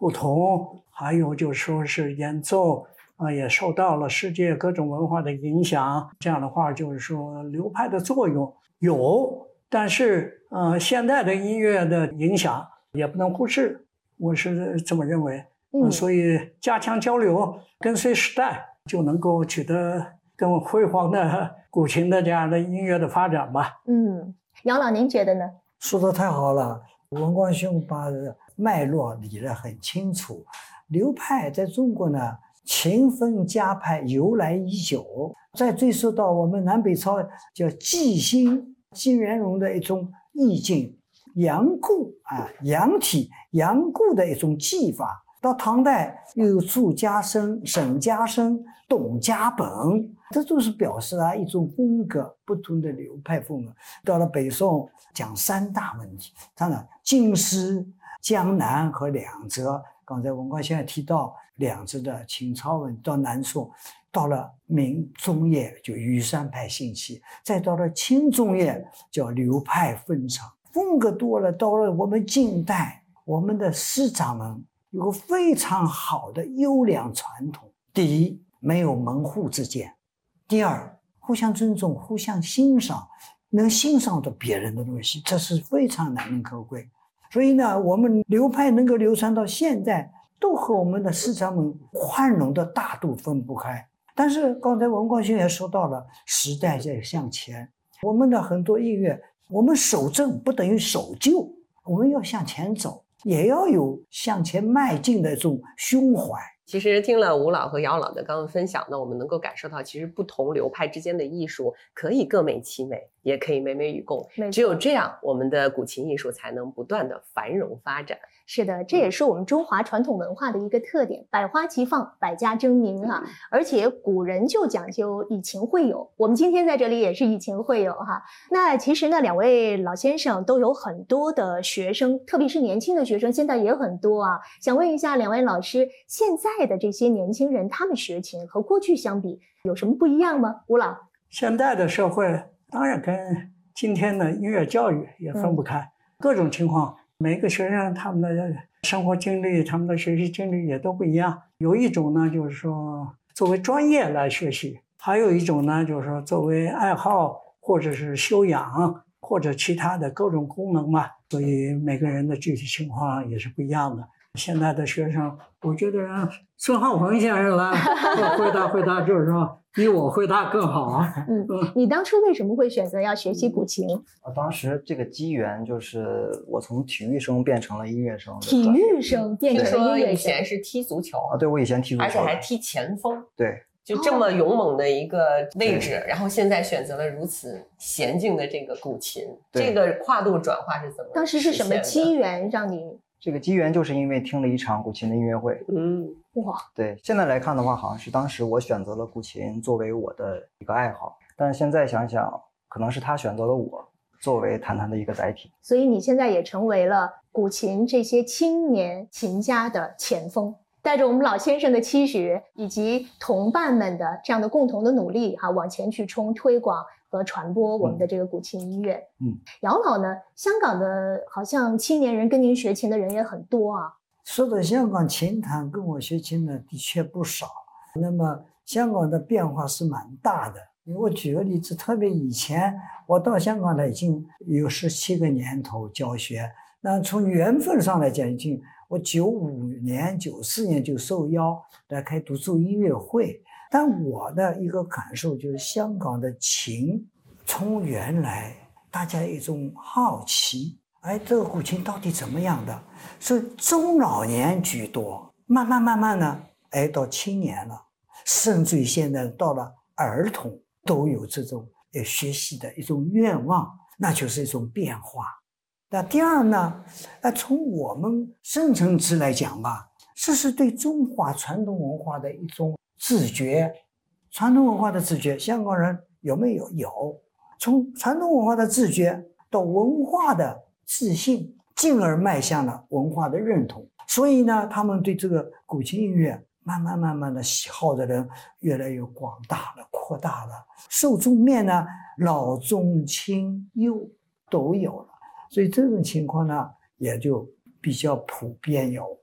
不同，还有就说是演奏也受到了世界各种文化的影响。这样的话，就是说流派的作用有，但是现代的音乐的影响也不能忽视，我是这么认为。所以加强交流，跟随时代，就能够取得更辉煌的古琴的这样的音乐的发展吧。 杨老您觉得呢？ 说得太好了，文光兄把脉络理得很清楚。流派在中国呢，琴分家派由来已久，再追溯到我们南北朝叫纪兴、纪元荣的一种意境，阳固阳体阳固的一种技法。到唐代又有祝家生、沈家生、董家本，这都是表示一种风格不同的流派风格。到了北宋讲三大问题，当然京师、江南和两浙。刚才文光先生提到两浙的秦朝文，到南宋，到了明中叶就虞山派兴起，再到了清中叶叫流派纷呈，风格多了。到了我们近代，我们的师长们有个非常好的优良传统。第一，没有门户之见；第二，互相尊重，互相欣赏，能欣赏到别人的东西，这是非常难能可贵。所以呢，我们流派能够流传到现在，都和我们的师长们宽容的大度分不开。但是刚才文光兄也说到了，时代在向前，我们的很多音乐，我们守正不等于守旧，我们要向前走，也要有向前迈进的这种胸怀。 其实听了吴老和姚老的刚刚分享呢，我们能够感受到，其实不同流派之间的艺术可以各美其美，也可以美美与共。只有这样，我们的古琴艺术才能不断的繁荣发展。 是的，这也是我们中华传统文化的一个特点，百花齐放，百家争鸣啊！而且古人就讲究以情会友，我们今天在这里也是以情会友哈。那其实呢，两位老先生都有很多的学生，特别是年轻的学生，现在也很多啊。想问一下两位老师，现在的这些年轻人，他们学琴和过去相比，有什么不一样吗？吴老， 现在的社会当然跟今天的音乐教育也分不开，各种情况。每个学生他们的生活经历，他们的学习经历也都不一样。有一种呢，就是说作为专业来学习；还有一种呢，就是说作为爱好或者是修养或者其他的各种功能嘛。所以每个人的具体情况也是不一样的。现在的学生，我觉得让孙浩鹏先生来回答，就是说比我回答更好啊。 你当初为什么会选择要学习古琴？ 当时这个机缘就是我从体育生变成了音乐生。 体育生变成了音乐生。 以前是踢足球对，我以前踢足球， 而且还踢前锋。 对， 就这么勇猛的一个位置，然后现在选择了如此娴静的这个古琴，这个跨度转化是怎么？ 当时是什么机缘让你？ 这个机缘就是因为听了一场古琴的音乐会。 哇， 对，现在来看的话，好像是当时我选择了古琴作为我的一个爱好，但是现在想想，可能是他选择了我作为谈谈的一个载体。 所以你现在也成为了古琴这些青年琴家的前锋，带着我们老先生的期许以及同伴们的这样的共同的努力往前去冲推广和传播我们的这个古琴音乐。姚老呢，香港的好像青年人跟您学琴的人也很多啊。 说到香港琴坛跟我学琴的的确不少，那么香港的变化是蛮大的。我举个例子，特别以前我到香港来已经有17个年头教学，那从缘分上来讲，已经我95年、94年就受邀来开独奏音乐会。但我的一个感受就是，香港的琴从原来大家一种好奇，这个古琴到底怎么样的，所以中老年居多，慢慢呢，到青年了，甚至于现在到了儿童都有这种学习的一种愿望，那就是一种变化。那第二呢，从我们深层次来讲吧，这是对中华传统文化的一种自觉。传统文化的自觉，香港人有没有？有。从传统文化的自觉到文化的自信，进而迈向了文化的认同。所以呢，他们对这个古琴音乐慢慢的喜好的人越来越广大了，扩大了，受众面呢，老中青幼都有了。所以这种情况呢，也就比较普遍有。